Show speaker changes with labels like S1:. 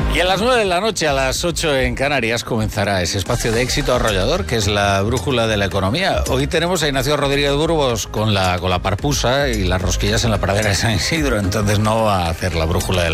S1: Y a las 9 de la noche, a las 8 en Canarias, comenzará ese espacio de éxito arrollador que es la brújula de la economía. Hoy tenemos a Ignacio Rodríguez Burgos con la parpusa y las rosquillas en la pradera de San Isidro, entonces no va a hacer la brújula de la